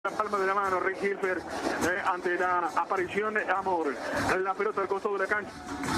La palma de la mano, Rick Hilfer, ante la aparición de Amor. La pelota al costado de la cancha.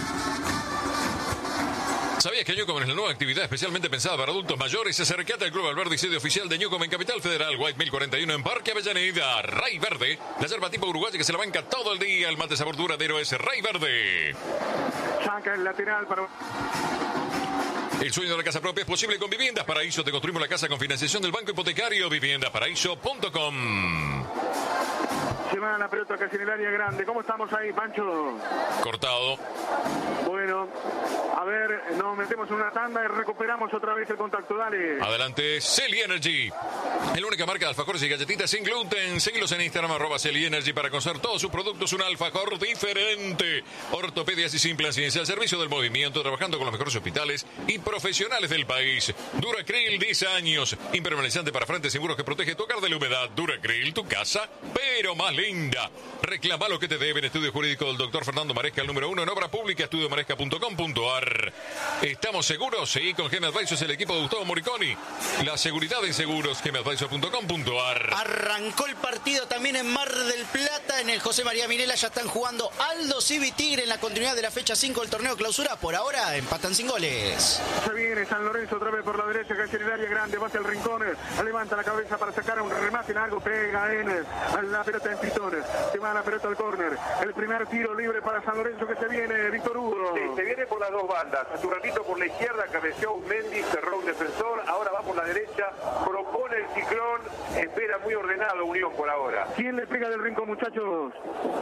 ¿Sabías que Newcom es la nueva actividad especialmente pensada para adultos mayores? Acercate al Club Alberdi, sede oficial de Newcom en Capital Federal, White 1041 en Parque Avellaneda. Ray Verde, la yerba tipo uruguaya que se la banca todo el día. El mate sabor duradero es Ray Verde. Saca el lateral para... El sueño de la casa propia es posible con Viviendas Paraíso. Te construimos la casa con financiación del Banco Hipotecario. Viviendasparaíso.com. Se va la pelota casi en el área grande. ¿Cómo estamos ahí, Pancho? Cortado. Bueno, a ver, nos metemos en una tanda y recuperamos otra vez el contacto. Dale. Adelante, Celi Energy. Es la única marca de alfajores y galletitas sin gluten. Seguilos en Instagram, @Celi Energy, para conocer todos sus productos. Un alfajor diferente. Ortopedias y implants al servicio del movimiento, trabajando con los mejores hospitales y profesionales del país. Duracril, 10 años. Impermeabilizante para frente, seguros que protege tu hogar de la humedad. Duracril, tu casa, pero más linda. Reclama lo que te deben. Estudio jurídico del doctor Fernando Maresca, el número 1 en obra pública, estudiomaresca.com.ar. ¿Estamos seguros? Sí, con Gem Advisors, el equipo de Gustavo Moriconi. La seguridad en seguros, gemadvisor.com.ar. Arrancó el partido también en Mar del Plata, en el José María Minela. Ya están jugando Aldo Civi Tigre en la continuidad de la fecha 5 del torneo clausura. Por ahora empatan sin goles. Se viene San Lorenzo otra vez por la derecha, casi en el área grande, va hacia el rincón, levanta la cabeza para sacar un remate largo, pega en la pelota en Pitones, se va la pelota al córner, el primer tiro libre para San Lorenzo que se viene, Víctor Hugo. Sí, se viene por las dos bandas, hace un ratito por la izquierda cabeceó un Mendy, cerró un defensor, ahora va por la derecha, propone el ciclón, espera muy ordenado Unión por ahora. ¿Quién le pega del rincón, muchachos?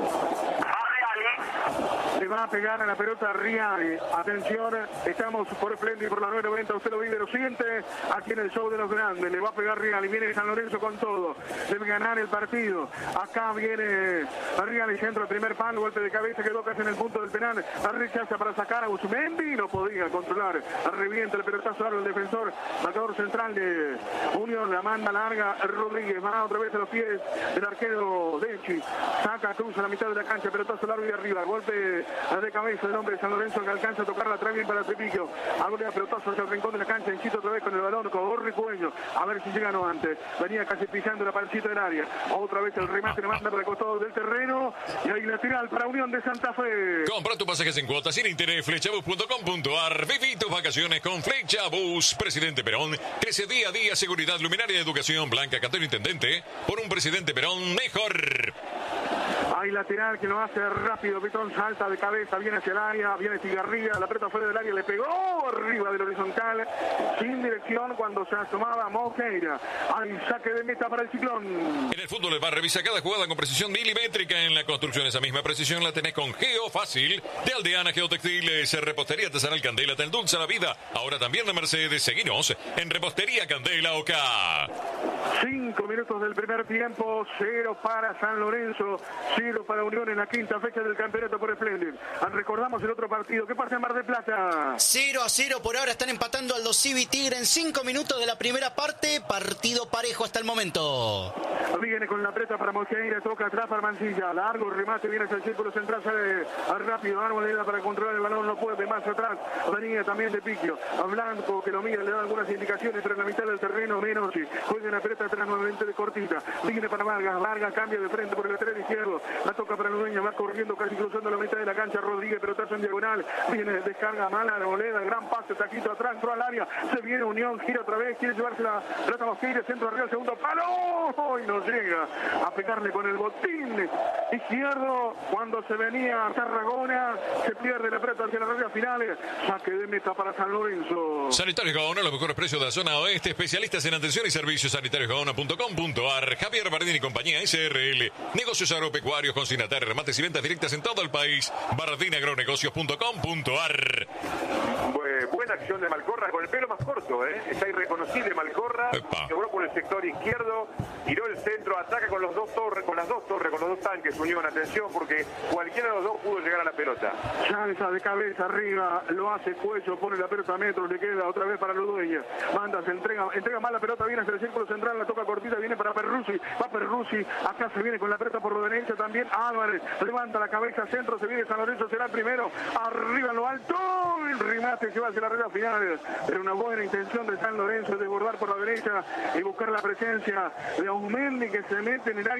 Le va a pegar a la pelota Rial. Atención, estamos por Splendid, por la 990. Usted lo vive, lo siente aquí en el show de los grandes. Le va a pegar Rial y viene San Lorenzo con todo. Debe ganar el partido. Acá viene Rial y centro, el primer palo, golpe de cabeza, quedó casi en el punto del penal. Rechaza para sacar a Usmendi, no podía controlar. Revienta el pelotazo al defensor, marcador central de Unión. La manda larga Rodríguez, va otra vez a los pies del arquero Denchi. Saca, cruza a la mitad de la cancha, pelotazo largo y arriba. Golpe de cabeza del hombre de San Lorenzo que alcanza a tocarla, trae bien para Tripillo. Agolea pelotazo hacia el rincón de la cancha, incita otra vez con el balón, con Ricueño. A ver si llega no antes. Venía casi pisando la pancita del área. Otra vez el remate le manda para el costado del terreno. Y ahí lateral para Unión de Santa Fe. Compra tu pasajes en cuotas sin interés, flechabus.com.ar. Viví tus vacaciones con Flechabus. Presidente Perón, crece día a día, seguridad, luminaria de educación, Blanca Cantero Intendente. Por un Presidente Perón mejor. Hay lateral que lo hace rápido, Pitón salta de cabeza, viene hacia el área, viene Cigarría, la pelota fuera del área, le pegó arriba del horizontal, sin dirección cuando se asomaba Mosqueira. Hay saque de meta para el Ciclón. En el fútbol del bar revisa cada jugada con precisión milimétrica. En la construcción esa misma precisión la tenés con Geo Fácil de Aldeana Geotextiles. Repostería Artesanal Candela te endulza la vida. Ahora también de Mercedes. Seguinos en Repostería Candela OK. 5 minutos del primer tiempo, 0 para San Lorenzo, 0 para Unión en la quinta fecha del campeonato por Splendid. Recordamos el otro partido. ¿Qué pasa en Mar del Plata? 0-0 por ahora, están empatando Aldo Civi Tigre en 5 minutos de la primera parte. Partido parejo hasta el momento. Viene con la preta para Mosqueira, toca atrás para Mancilla, largo remate, viene hacia el círculo central, sale rápido, Arboleda para controlar el balón, no puede, más atrás, venía también de Piquio, a Blanco que lo mira, le da algunas indicaciones, pero en la mitad del terreno, menos, juega la preta atrás nuevamente de cortita, viene para Vargas, cambia de frente por el lateral izquierdo, la toca para Ludeña, va corriendo casi cruzando la mitad de la cancha, Rodríguez, pelotazo en diagonal, viene, descarga mala, Arboleda, gran pase, taquito atrás, entró al área, se viene Unión, gira otra vez, quiere llevarse la pelota Mosqueira, centro arriba, segundo palo, y no llega a pegarle con el botín izquierdo cuando se venía a Tarragona, se pierde la pelota hacia la raya final, saque de meta para San Lorenzo. Sanitarios Gaona, los mejores precios de la zona oeste, especialistas en atención y servicios, sanitariosgaona.com.ar. Javier Bardini y compañía SRL, negocios agropecuarios, consignatarios, remates y ventas directas en todo el país. bardiniagronegocios.com.ar. Buena acción de Malcorra con el pelo más corto, está irreconocible Malcorra, logró por el sector izquierdo, tiró el centro, ataca con las dos torres, con los dos tanques, Unión, atención, porque cualquiera de los dos pudo llegar a la pelota. Chanza de cabeza arriba, lo hace Cuello, pone la pelota a metros, le queda otra vez para Ludueña, manda, se entrega mal la pelota, viene hacia el círculo central, la toca cortita, viene para Perruzzi, va Perruzzi, acá se viene con la pelota por la derecha también, Álvarez, levanta la cabeza, centro, se viene San Lorenzo, será el primero, arriba en lo alto, el remate se va hacia la regla final, pero una buena intención de San Lorenzo de desbordar por la derecha y buscar la presencia de Aumendi, que se mete en el área